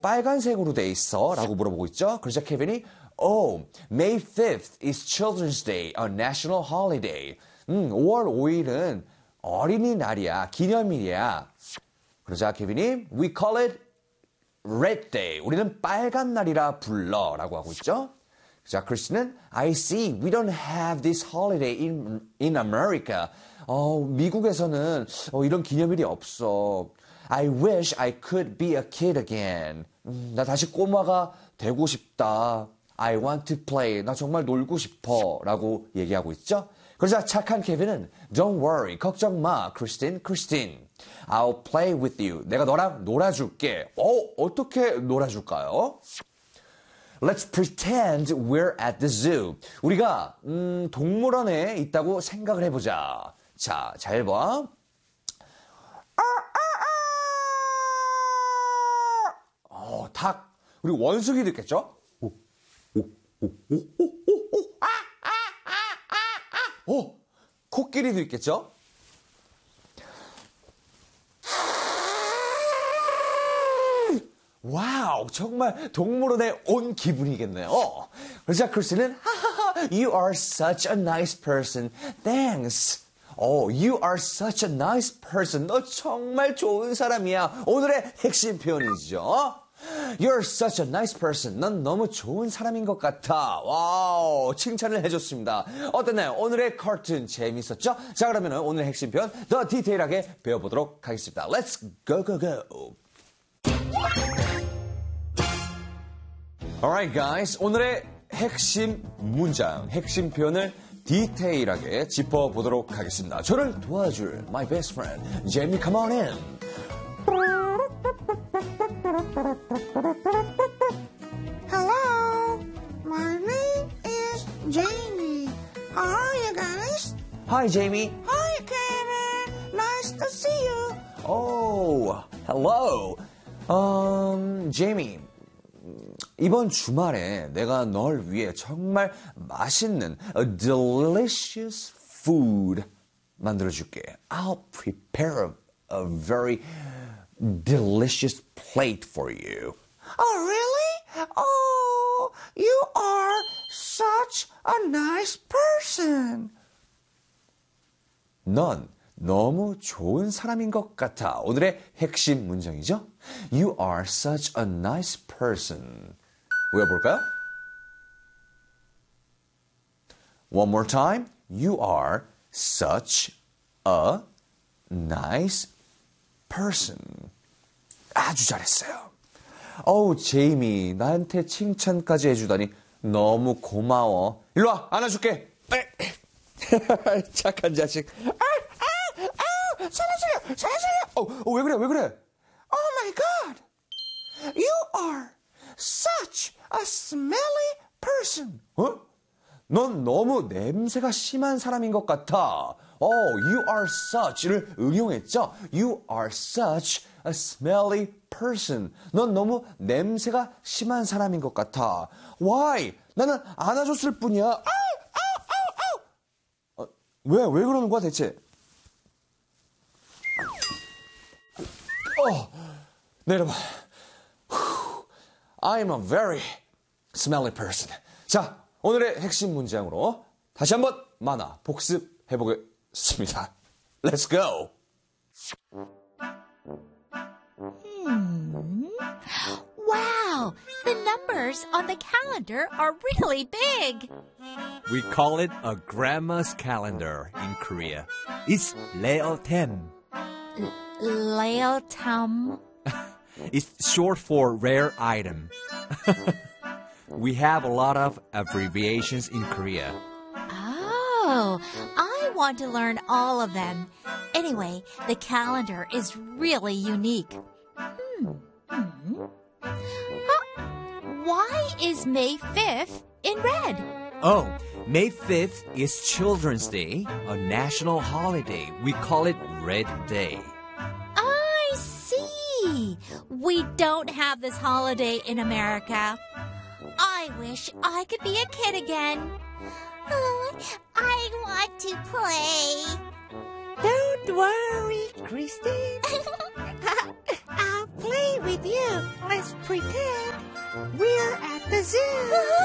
빨간색으로 돼 있어? 라고 물어보고 있죠. 그러자 케빈이 Oh, May 5th is Children's Day, a national holiday. 5월 5일은 어린이날이야, 기념일이야. 그러자 케빈이 We call it Red Day. 우리는 빨간 날이라 불러 라고 하고 있죠. 자, 크리스는 I see, we don't have this holiday in America. 미국에서는 이런 기념일이 없어. I wish I could be a kid again. 나 다시 꼬마가 되고 싶다. I want to play. 나 정말 놀고 싶어. 라고 얘기하고 있죠. 그러자 착한 케빈은 Don't worry. 걱정 마. 크리스틴. I'll play with you. 내가 너랑 놀아줄게. 어떻게 놀아줄까요? Let's pretend we're at the zoo. 우리가 동물원에 있다고 생각을 해보자. 자, 잘 봐. 닭. 우리 원숭이도 있겠죠? 코끼리도 있겠죠? 와우, 정말 동물원에 온 기분이겠네요. 그러자 크리스는 You are such a nice person. Thanks. You are such a nice person. 너 정말 좋은 사람이야. 오늘의 핵심 표현이죠. You're such a nice person. 넌 너무 좋은 사람인 것 같아. 와우, 칭찬을 해줬습니다. 어땠나요? 오늘의 카툰 재밌었죠? 자, 그러면 오늘의 핵심 표현 더 디테일하게 배워보도록 하겠습니다. Let's go. Alright, guys. 오늘의 핵심 문장, 핵심 표현을 디테일하게 짚어보도록 하겠습니다. 저를 도와줄 my best friend, Jamie, come on in. Hello, my name is Jamie. How are you guys? Hi, Jamie. Hi, Kevin. Nice to see you. Oh, hello. Jamie. 이번 주말에 내가 널 위해 정말 맛있는 a delicious food 만들어줄게. I'll prepare a very delicious plate for you. Oh, really? Oh, you are such a nice person. 넌 너무 좋은 사람인 것 같아. 오늘의 핵심 문장이죠. You are such a nice person. 외워볼까요? One more time. You are such a nice person. 아주 잘했어요. 제이미, 나한테 칭찬까지 해주다니 너무 고마워. 일로 와, 안아줄게. 착한 자식. 살려줘요. 왜 그래? Oh my God. You are such a smelly person. 넌 너무 냄새가 심한 사람인 것 같아. You are such를 응용했죠. You are such a smelly person. 넌 너무 냄새가 심한 사람인 것 같아. Why? 나는 안아줬을 뿐이야. 왜 그러는 거야 대체? 네, 여러분. I'm a very smelly person. 자, 오늘의 핵심 문장으로 다시 한번 만화 복습해 보겠습니다. Let's go. Wow, the numbers on the calendar are really big. We call it a grandma's calendar in Korea. It's Leotem. Leotam. It's short for rare item. We have a lot of abbreviations in Korea. Oh, I want to learn all of them. Anyway, the calendar is really unique. Why is May 5th in red? Oh, May 5th is Children's Day, a national holiday. We call it Red Day. I see. We don't have this holiday in America. I wish I could be a kid again. I want to play. Don't worry, Christine. I'll play with you. Let's pretend we're at the zoo.